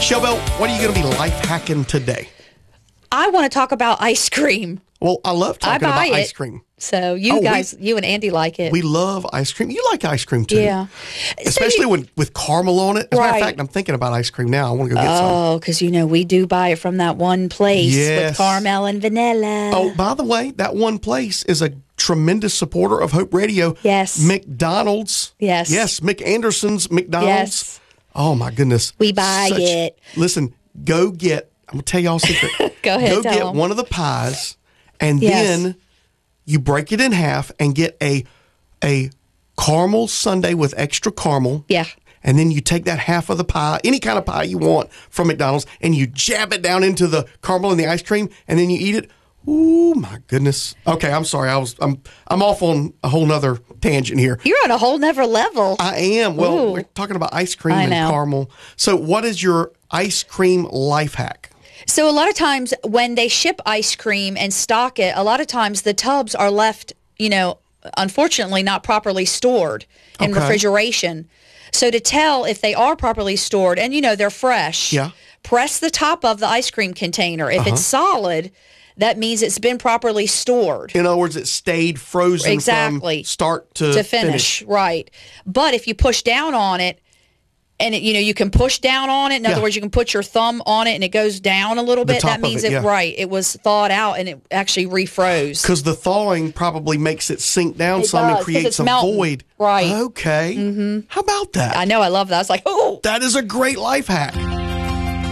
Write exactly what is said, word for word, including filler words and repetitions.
Showbell, what are you going to be life hacking today? I want to talk about ice cream. Well, I love talking I buy about it. ice cream. So you Oh, guys, we- you and Andy like it. We love ice cream. You like ice cream too. Yeah. Especially So you- when with caramel on it. As a matter of Right. fact, I'm thinking about ice cream now. I want to go get some. Oh, because you know we do buy it from that one place Yes. with caramel and vanilla. Oh, by the way, that one place is a tremendous supporter of Hope Radio. Yes. McDonald's. Yes. Yes, Mick Anderson's McDonald's. Yes. Oh, my goodness. We buy Such- it. Listen, go get, I'm going to tell y'all a secret. Go ahead, Go tell get 'em. one of the pies, and Yes. then you break it in half and get a a caramel sundae with extra caramel. Yeah. And then you take that half of the pie, any kind of pie you want from McDonald's, and you jab it down into the caramel and the ice cream, and then you eat it. Ooh, my goodness. Okay, I'm sorry. I was I'm I'm off on a whole nother tangent here. You're on a whole nother level. I am. Well, Ooh. we're talking about ice cream I and know. caramel. So, what is your ice cream life hack? So a lot of times when they ship ice cream and stock it, a lot of times the tubs are left, you know, unfortunately not properly stored in Okay. refrigeration. So to tell if they are properly stored and, you know, they're fresh, Yeah. press the top of the ice cream container. If Uh-huh. it's solid, that means it's been properly stored. In other words, it stayed frozen Exactly. from start to, to finish, right. But if you push down on it, and it, you know, you can push down on it. In Yeah. other words, you can put your thumb on it and it goes down a little The bit. top That of means it, it, yeah. right. It was thawed out and it actually refroze. Because the thawing probably makes it sink down It some does, and 'cause creates it's a melting. void. Right. Okay. Mm-hmm. How about that? I know. I love that. I was like, oh. That is a great life hack.